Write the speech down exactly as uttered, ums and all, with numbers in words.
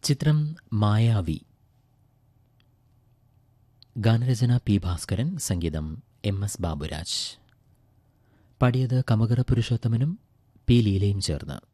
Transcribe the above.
ചിത്രം മായാവി. ഗാനരചന പി ഭാസ്കരൻ, സംഗീതം എം എസ് ബാബുരാജ്. പാടിയത് കമകറ പുരുഷോത്തമനും പി ലീലയും ചേർന്ന്.